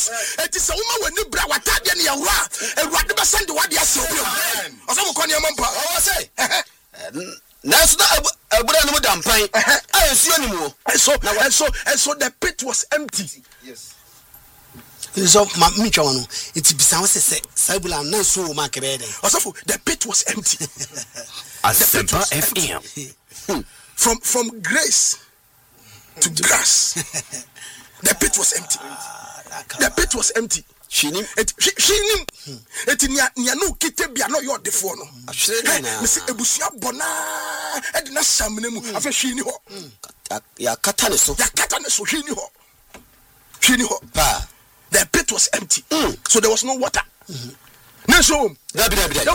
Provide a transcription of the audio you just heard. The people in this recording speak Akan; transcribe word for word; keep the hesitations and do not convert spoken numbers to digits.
yes it is a woman when you bra watade ne yawra ewrade be send what dey ase obi osafo ko ne ampa o say That's not a brand new dampai. I see anymore. So, and so, and so the pit was empty. Yes. So, my Michano, it's besides say, Sabula, no so market. Also, the pit was empty. Asempa F M. From from grace to grass, the pit was empty. The pit was empty. She knew it. She she knew it. Nia nia no kite bia no your defo no. Mesi ebusia bona e de na samne mu afa hwi ni ho. Ya kata ne so. Ya kata ne so hwi ni ho. Hwi ni ho. Pa. The pit was empty. Mm. So there was no water. Mm-hmm. No so. There